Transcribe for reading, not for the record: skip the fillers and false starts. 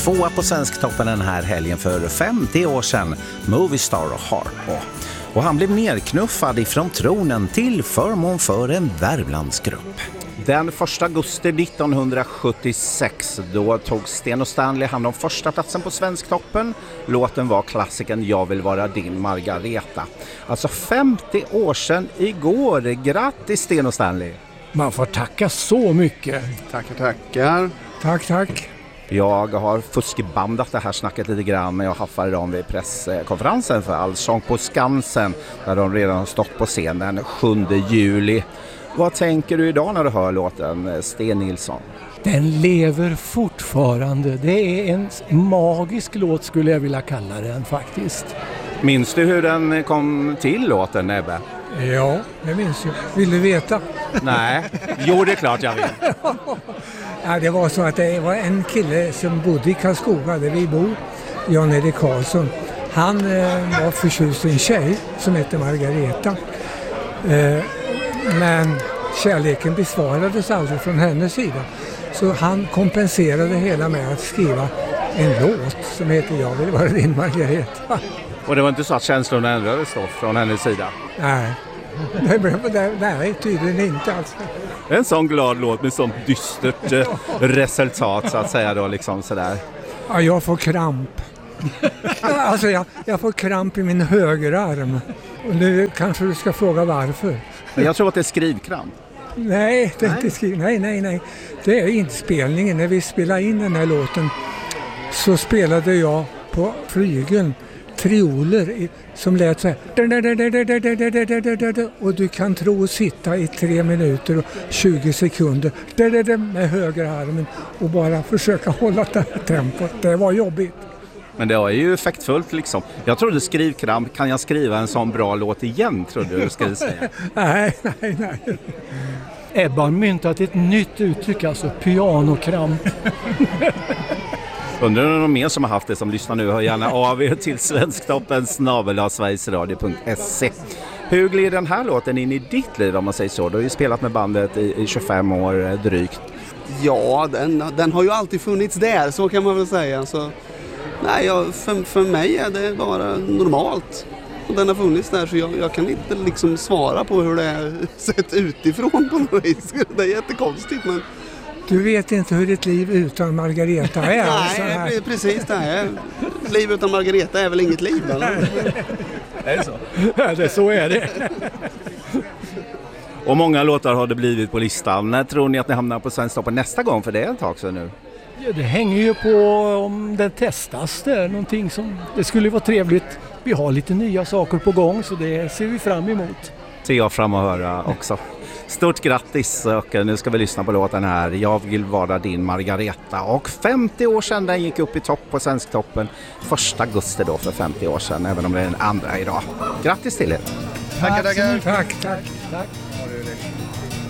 2 på Svensktoppen den här helgen för 50 år sedan, Movistar och Harpo. Och han blev nerknuffad ifrån tronen till förmån för en Värmlandsgrupp. Den 1 augusti 1976 då tog Sten och Stanley hand om första platsen på Svensktoppen. Låten var klassikern Jag vill vara din Margareta. Alltså 50 år sedan igår. Grattis Sten och Stanley! Man får tacka så mycket. Tackar. Tack. Jag har fuskbandat det här snacket lite grann, men jag haffade dem vid presskonferensen för Allsång på Skansen där de redan har stått på scen den 7 juli. Vad tänker du idag när du hör låten, Sten Nilsson? Den lever fortfarande. Det är en magisk låt skulle jag vilja kalla den faktiskt. Minns du hur den kom till låten, Nebbe? Ja, det minns jag. Vill du veta? Nej, jo det är klart jag vill. Ja, det var så att det var en kille som bodde i Karlskoga där vi bor, Jan-Erik Karlsson. Han var förtjust i en tjej som hette Margareta. Men kärleken besvarades aldrig från hennes sida. Så han kompenserade hela med att skriva en låt som heter Jag vill vara din Margareta. Och det var inte så att känslorna ändrades då från hennes sida? Nej, nej tydligen inte alls. En sån glad låt med sånt dystert resultat så att säga då liksom sådär. Ja, jag får kramp. Alltså jag får kramp i min högerarm. Och nu kanske du ska fråga varför. Jag tror att det är skrivkramp. Nej, det är inte nej. Det är inspelningen. När vi spelade in den här låten så spelade jag på flygeln trioler som lät så här. Och du kan tro att sitta i 3 minuter och 20 sekunder med högerarmen och bara försöka hålla det här tempot. Det var jobbigt. Men det är ju effektfullt liksom. Jag trodde skrivkramp, kan jag skriva en sån bra låt igen, trodde du skulle säga. Nej. Ebba har myntat ett nytt uttryck, alltså pianokramp. Undrar om någon mer som har haft det som lyssnar nu, hör gärna av er till svensktoppen@sverigesradio.se. Hur glider den här låten in i ditt liv om man säger så? Du har ju spelat med bandet i 25 år drygt. Ja, den har ju alltid funnits där, så kan man väl säga. Så, nej, för mig är det bara normalt. Och den har funnits där, så jag kan inte liksom svara på hur det är sett utifrån på något vis. Det är jättekonstigt, men... Du vet inte hur ditt liv utan Margareta är. Nej, precis det här. Liv utan Margareta är väl inget liv, eller? Är det så? Ja, så är det. Och många låtar har det blivit på listan. När tror ni att ni hamnar på Svensktoppen nästa gång? För det är ett tag sedan nu. Ja, det hänger ju på om den testas. Det är någonting som... Det skulle vara trevligt. Vi har lite nya saker på gång, så det ser vi fram emot. Ser jag fram och höra också. Stort grattis, och nu ska vi lyssna på låten här. Jag vill vara din Margareta. Och 50 år sedan den gick upp i topp på Svensktoppen. 1 augusti då för 50 år sedan, även om det är den andra idag. Grattis till er! Tackar. Tack.